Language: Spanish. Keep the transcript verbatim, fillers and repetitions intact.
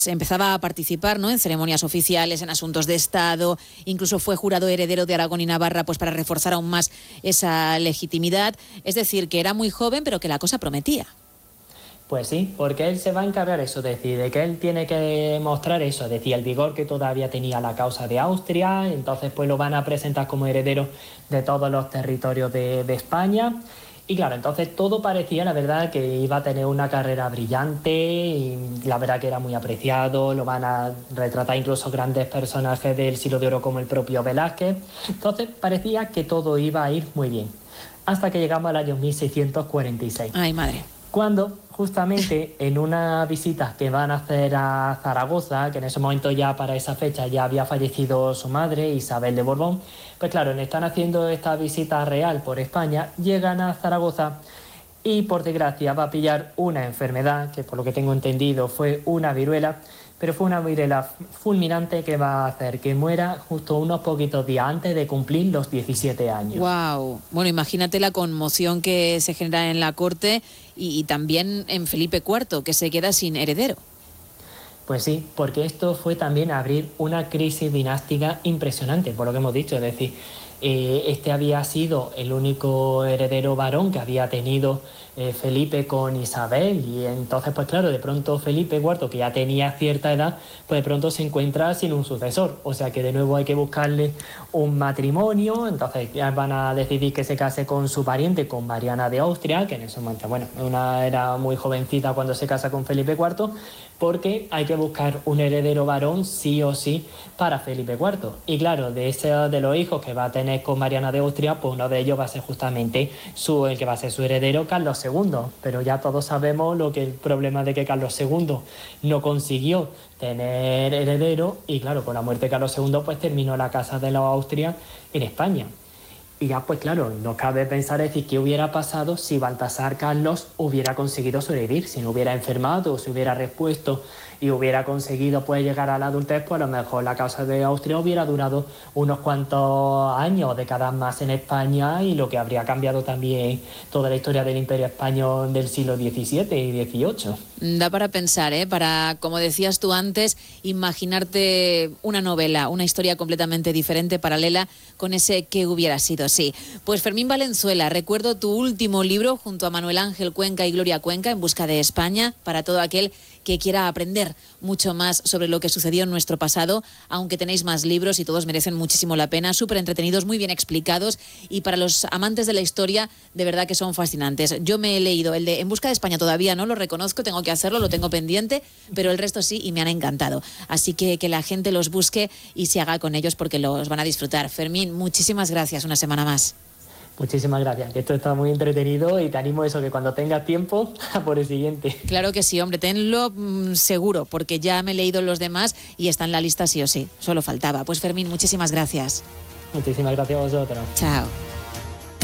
empezaba a participar, ¿no?, en ceremonias oficiales, en asuntos de Estado, incluso fue jurado heredero de Aragón y Navarra, pues para reforzar aún más esa legitimidad. Es decir, que era muy joven, pero que la cosa prometía. Pues sí, porque él se va a encargar eso, es decir, de que él tiene que mostrar eso, es decir, el vigor que todavía tenía la causa de Austria, entonces pues lo van a presentar como heredero de todos los territorios de, de España. Y claro, entonces todo parecía, la verdad, que iba a tener una carrera brillante y la verdad que era muy apreciado, lo van a retratar incluso grandes personajes del siglo de oro como el propio Velázquez. Entonces parecía que todo iba a ir muy bien, hasta que llegamos al año mil seiscientos cuarenta y seis. Ay, madre. Cuando justamente en una visita que van a hacer a Zaragoza, que en ese momento ya para esa fecha ya había fallecido su madre, Isabel de Borbón, pues claro, están haciendo esta visita real por España, llegan a Zaragoza y por desgracia va a pillar una enfermedad, que por lo que tengo entendido fue una viruela, pero fue una viruela fulminante que va a hacer que muera justo unos poquitos días antes de cumplir los diecisiete años. Wow. Bueno, imagínate la conmoción que se genera en la corte y, y también en Felipe cuarto, que se queda sin heredero. Pues sí, porque esto fue también abrir una crisis dinástica impresionante, por lo que hemos dicho, es decir, eh, este había sido el único heredero varón que había tenido eh, Felipe con Isabel, y entonces pues claro, de pronto Felipe cuarto, que ya tenía cierta edad, pues de pronto se encuentra sin un sucesor, o sea que de nuevo hay que buscarle un matrimonio. Entonces ya van a decidir que se case con su pariente, con Mariana de Austria, que en ese momento, bueno, una era muy jovencita cuando se casa con Felipe cuarto, porque hay que buscar un heredero varón sí o sí para Felipe cuarto. Y claro, de ese de los hijos que va a tener con Mariana de Austria, pues uno de ellos va a ser justamente su, el que va a ser su heredero, Carlos segundo. Pero ya todos sabemos lo que el problema de que Carlos segundo no consiguió tener heredero, y claro, con la muerte de Carlos segundo pues terminó la casa de los Austria en España. Y ya pues claro, no cabe pensar, es decir, qué hubiera pasado si Baltasar Carlos hubiera conseguido sobrevivir, si no hubiera enfermado, si hubiera repuesto y hubiera conseguido pues llegar a la adultez, pues a lo mejor la causa de Austria hubiera durado unos cuantos años, décadas más en España, y lo que habría cambiado también toda la historia del Imperio Español del siglo diecisiete y dieciocho. Da para pensar, ¿eh? Para, como decías tú antes, imaginarte una novela, una historia completamente diferente, paralela, con ese que hubiera sido, sí. Pues Fermín Valenzuela, recuerdo tu último libro junto a Manuel Ángel Cuenca y Gloria Cuenca, En busca de España, para todo aquel que quiera aprender mucho más sobre lo que sucedió en nuestro pasado, aunque tenéis más libros y todos merecen muchísimo la pena, súper entretenidos, muy bien explicados, y para los amantes de la historia, de verdad que son fascinantes. Yo me he leído el de En busca de España, todavía no lo reconozco, tengo que hacerlo, lo tengo pendiente, pero el resto sí, y me han encantado. Así que que la gente los busque y se haga con ellos porque los van a disfrutar. Fermín, muchísimas gracias una semana más. Muchísimas gracias, que esto está muy entretenido, y te animo a eso, que cuando tengas tiempo, a por el siguiente. Claro que sí, hombre, tenlo mmm, seguro, porque ya me he leído los demás y está en la lista sí o sí, solo faltaba. Pues Fermín, muchísimas gracias. Muchísimas gracias a vosotros. Chao.